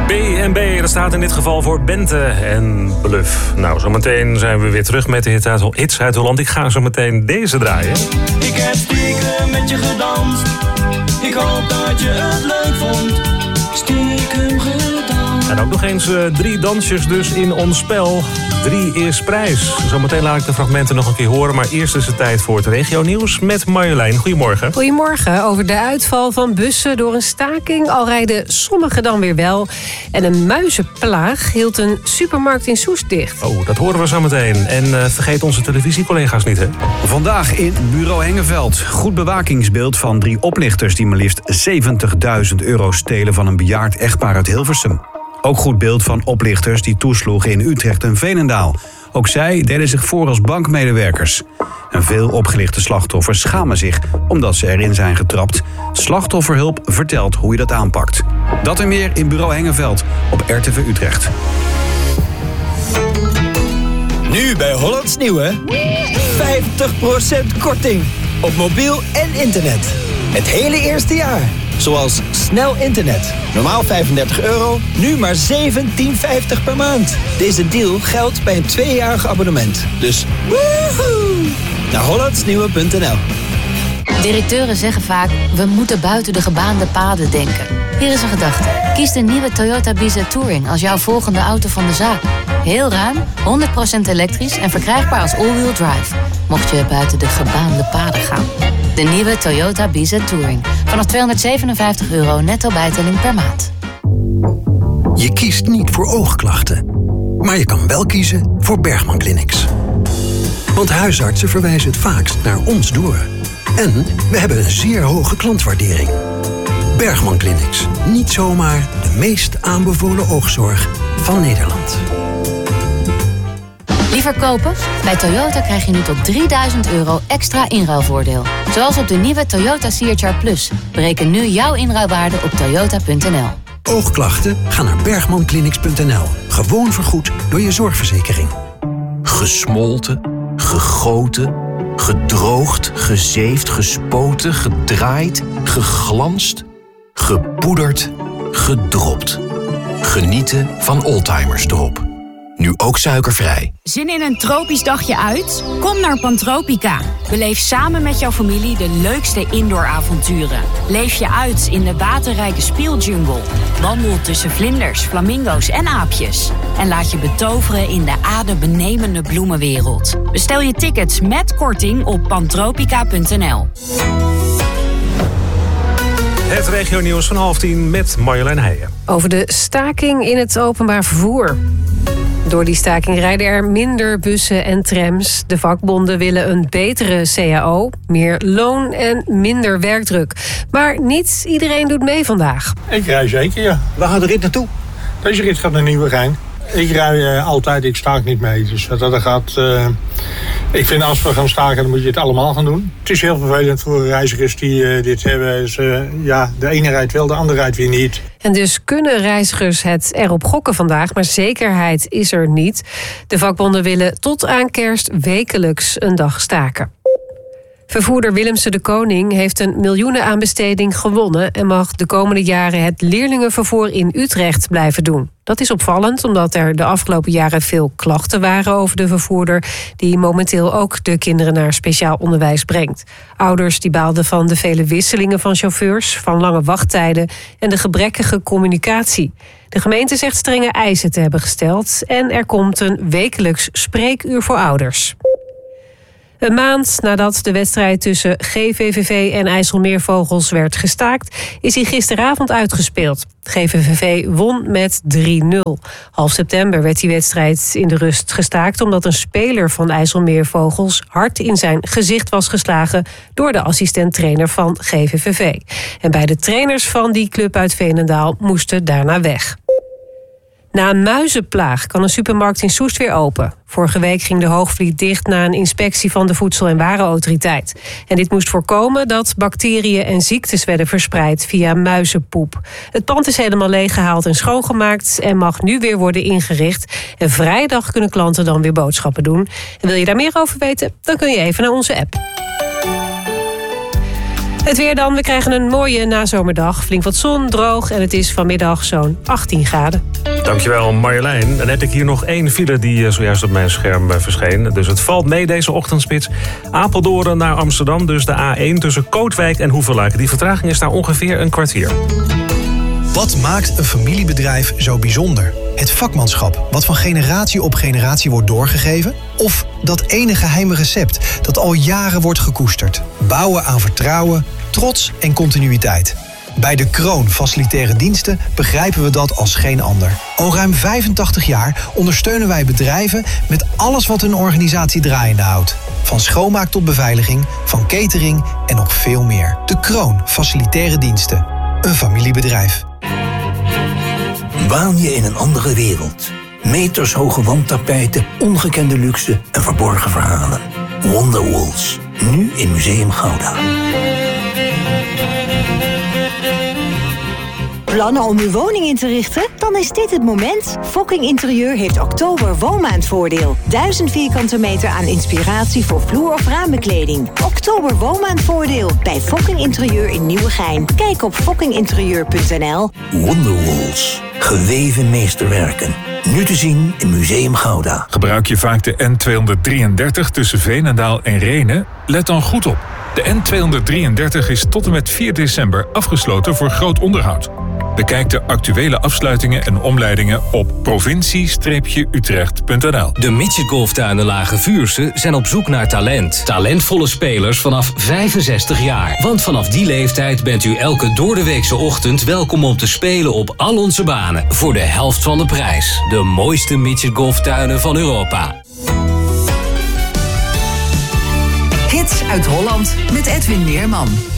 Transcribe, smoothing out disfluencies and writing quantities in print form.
B&B, dat staat in dit geval voor Bente en Bluff. Nou, zometeen zijn we weer terug met de hits uit Holland. Ik ga zo meteen deze draaien. Ik heb stiekem met je gedanst. Ik hoop dat je het leuk vond. Stiekem gedanst. En ook nog eens 3 dansjes dus in ons spel. 3 is prijs. Zometeen laat ik de fragmenten nog een keer horen. Maar eerst is het tijd voor het regionieuws met Marjolein. Goedemorgen. Goedemorgen. Over de uitval van bussen door een staking. Al rijden sommigen dan weer wel. En een muizenplaag hield een supermarkt in Soest dicht. Oh, dat horen we zo meteen. En vergeet onze televisiecollega's niet, hè? Vandaag in Bureau Hengeveld. Goed bewakingsbeeld van 3 oplichters die maar liefst €70.000 stelen van een bejaard echtpaar uit Hilversum. Ook goed beeld van oplichters die toesloegen in Utrecht en Veenendaal. Ook zij deden zich voor als bankmedewerkers. En veel opgelichte slachtoffers schamen zich omdat ze erin zijn getrapt. Slachtofferhulp vertelt hoe je dat aanpakt. Dat en meer in Bureau Hengeveld op RTV Utrecht. Nu bij Hollands Nieuwe 50% korting op mobiel en internet. Het hele eerste jaar. Zoals snel internet. Normaal €35, nu maar €17,50 per maand. Deze deal geldt bij een 2-jarig abonnement. Dus woehoe! Naar hollandsnieuwe.nl. Directeuren zeggen vaak, we moeten buiten de gebaande paden denken. Hier is een gedachte. Kies de nieuwe Toyota Bizza Touring als jouw volgende auto van de zaak. Heel ruim, 100% elektrisch en verkrijgbaar als all-wheel drive. Mocht je buiten de gebaande paden gaan. De nieuwe Toyota Bizza Touring. Vanaf €257 netto bijtelling per maand. Je kiest niet voor oogklachten. Maar je kan wel kiezen voor Bergman Clinics. Want huisartsen verwijzen het vaakst naar ons door. En we hebben een zeer hoge klantwaardering. Bergman Clinics. Niet zomaar de meest aanbevolen oogzorg van Nederland. Liever kopen? Bij Toyota krijg je nu tot €3.000 extra inruilvoordeel. Zoals op de nieuwe Toyota CHR Plus. Bereken nu jouw inruilwaarde op toyota.nl. Oogklachten? Ga naar bergmanclinics.nl. Gewoon vergoed door je zorgverzekering. Gesmolten, gegoten, gedroogd, gezeefd, gespoten, gedraaid, geglanst, gepoederd, gedropt. Genieten van Oldtimers Drop. Nu ook suikervrij. Zin in een tropisch dagje uit? Kom naar Pantropica. Beleef samen met jouw familie de leukste indooravonturen. Leef je uit in de waterrijke speeljungle. Wandel tussen vlinders, flamingo's en aapjes. En laat je betoveren in de adembenemende bloemenwereld. Bestel je tickets met korting op pantropica.nl. Het regionieuws van 9:30 met Marjolein Heijen. Over de staking in het openbaar vervoer. Door die staking rijden er minder bussen en trams. De vakbonden willen een betere CAO, meer loon en minder werkdruk. Maar niet iedereen doet mee vandaag. Ik rij zeker, ja. Waar gaat de rit naartoe? Deze rit gaat naar Nieuwegein. Ik rij altijd, ik staak niet mee. Dus dat gaat... Ik vind als we gaan staken, dan moet je het allemaal gaan doen. Het is heel vervelend voor reizigers die dit hebben. Dus, de ene rijdt wel, de andere rijdt weer niet. En dus kunnen reizigers het erop gokken vandaag, maar zekerheid is er niet. De vakbonden willen tot aan kerst wekelijks een dag staken. Vervoerder Willemse de Koning heeft een miljoenenaanbesteding gewonnen en mag de komende jaren het leerlingenvervoer in Utrecht blijven doen. Dat is opvallend, omdat er de afgelopen jaren veel klachten waren over de vervoerder, die momenteel ook de kinderen naar speciaal onderwijs brengt. Ouders die baalden van de vele wisselingen van chauffeurs, van lange wachttijden en de gebrekkige communicatie. De gemeente zegt strenge eisen te hebben gesteld en er komt een wekelijks spreekuur voor ouders. Een maand nadat de wedstrijd tussen GVVV en IJsselmeervogels werd gestaakt, is hij gisteravond uitgespeeld. GVVV won met 3-0. Half september werd die wedstrijd in de rust gestaakt omdat een speler van IJsselmeervogels hard in zijn gezicht was geslagen door de assistent-trainer van GVVV. En beide trainers van die club uit Veenendaal moesten daarna weg. Na een muizenplaag kan een supermarkt in Soest weer open. Vorige week ging de Hoogvliet dicht na een inspectie van de Voedsel- en Warenautoriteit. En dit moest voorkomen dat bacteriën en ziektes werden verspreid via muizenpoep. Het pand is helemaal leeggehaald en schoongemaakt en mag nu weer worden ingericht. En vrijdag kunnen klanten dan weer boodschappen doen. En wil je daar meer over weten? Dan kun je even naar onze app. Het weer dan. We krijgen een mooie nazomerdag. Flink wat zon, droog en het is vanmiddag zo'n 18 graden. Dankjewel Marjolein. Dan heb ik hier nog 1 file die zojuist op mijn scherm verscheen. Dus het valt mee deze ochtendspits. Apeldoorn naar Amsterdam, dus de A1 tussen Kootwijk en Hoevelaken. Die vertraging is daar ongeveer een kwartier. Wat maakt een familiebedrijf zo bijzonder? Het vakmanschap, wat van generatie op generatie wordt doorgegeven? Of dat ene geheime recept dat al jaren wordt gekoesterd? Bouwen aan vertrouwen, trots en continuïteit. Bij De Kroon Facilitaire Diensten begrijpen we dat als geen ander. Al ruim 85 jaar ondersteunen wij bedrijven met alles wat hun organisatie draaiende houdt. Van schoonmaak tot beveiliging, van catering en nog veel meer. De Kroon Facilitaire Diensten. Een familiebedrijf. Waan je in een andere wereld. Metershoge wandtapijten, ongekende luxe en verborgen verhalen. Wonderwalls. Nu in Museum Gouda. Plannen om uw woning in te richten? Dan is dit het moment. Fokking Interieur heeft oktober woonmaandvoordeel. 1000 vierkante meter aan inspiratie voor vloer- of raambekleding. Oktober woonmaandvoordeel bij Fokking Interieur in Nieuwegein. Kijk op fokkinginterieur.nl. Wonderwalls. Geweven meesterwerken. Nu te zien in Museum Gouda. Gebruik je vaak de N233 tussen Veenendaal en Rhenen? Let dan goed op. De N233 is tot en met 4 december afgesloten voor groot onderhoud. Bekijk de actuele afsluitingen en omleidingen op provincie-utrecht.nl. De Midget Golftuinen Lage Vuursche zijn op zoek naar talent. Talentvolle spelers vanaf 65 jaar. Want vanaf die leeftijd bent u elke doordeweekse ochtend welkom om te spelen op al onze banen. Voor de helft van de prijs. De mooiste Midget Golftuinen van Europa. Hits uit Holland met Edwin Meerman.